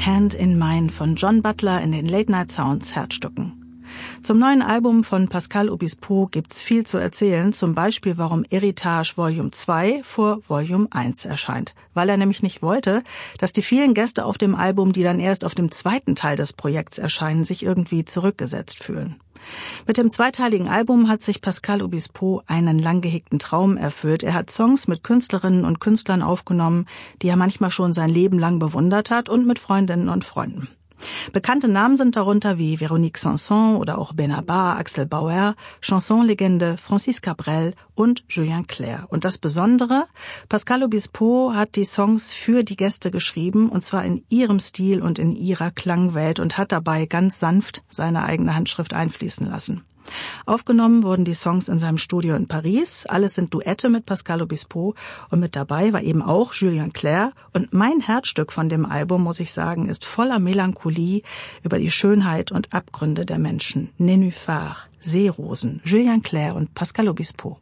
Hand in Mine von John Butler in den Late Night Sounds Herzstücken. Zum neuen Album von Pascal Obispo gibt's viel zu erzählen, zum Beispiel warum Heritage Volume 2 vor Volume 1 erscheint. Weil er nämlich nicht wollte, dass die vielen Gäste auf dem Album, die dann erst auf dem zweiten Teil des Projekts erscheinen, sich irgendwie zurückgesetzt fühlen. Mit dem zweiteiligen Album hat sich Pascal Obispo einen lang gehegten Traum erfüllt. Er hat Songs mit Künstlerinnen und Künstlern aufgenommen, die er manchmal schon sein Leben lang bewundert hat, und mit Freundinnen und Freunden. Bekannte Namen sind darunter wie Véronique Sanson oder auch Benabar, Axel Bauer, Chansonlegende Francis Cabrel und Julien Clerc. Und das Besondere, Pascal Obispo hat die Songs für die Gäste geschrieben, und zwar in ihrem Stil und in ihrer Klangwelt, und hat dabei ganz sanft seine eigene Handschrift einfließen lassen. Aufgenommen wurden die Songs in seinem Studio in Paris. Alles sind Duette mit Pascal Obispo, und mit dabei war eben auch Julien Clerc. Und mein Herzstück von dem Album, muss ich sagen, ist voller Melancholie über die Schönheit und Abgründe der Menschen. Nénuphar, Seerosen, Julien Clerc und Pascal Obispo.